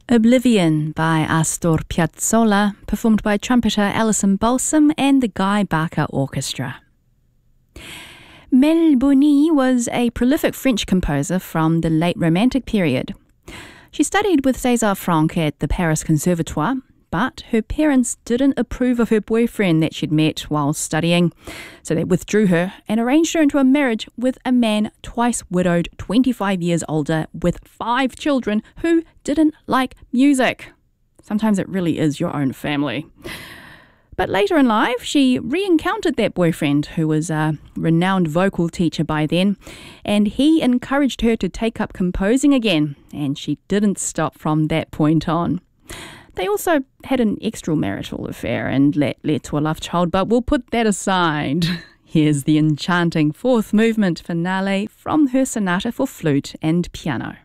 Oblivion by Astor Piazzolla, performed by trumpeter Alison Balsam and the Guy Barker Orchestra. Melbourne was a prolific French composer from the late Romantic period. She studied with César Franck at the Paris Conservatoire, but her parents didn't approve of her boyfriend that she'd met while studying, so they withdrew her and arranged her into a marriage with a man twice widowed, 25 years older, with 5 children who didn't like music. Sometimes it really is your own family. But later in life, she re-encountered that boyfriend, who was a renowned vocal teacher by then, and he encouraged her to take up composing again, and she didn't stop from that point on. They also had an extramarital affair and led to a love child, but we'll put that aside. Here's the enchanting 4th movement finale from her sonata for flute and piano.